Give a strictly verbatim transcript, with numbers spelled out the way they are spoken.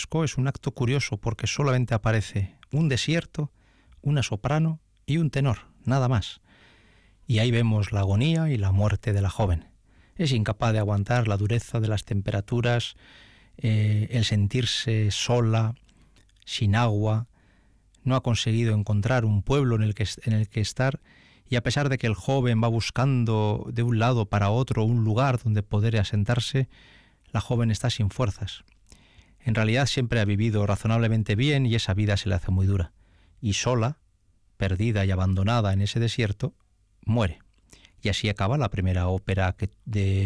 Bosco es un acto curioso porque solamente aparece un desierto, una soprano y un tenor, nada más. Y ahí vemos la agonía y la muerte de la joven. Es incapaz de aguantar la dureza de las temperaturas, eh, el sentirse sola, sin agua. No ha conseguido encontrar un pueblo en el que, en el que estar, y a pesar de que el joven va buscando de un lado para otro un lugar donde poder asentarse, la joven está sin fuerzas. En realidad siempre ha vivido razonablemente bien y esa vida se le hace muy dura. Y sola, perdida y abandonada en ese desierto, muere. Y así acaba la primera ópera que, de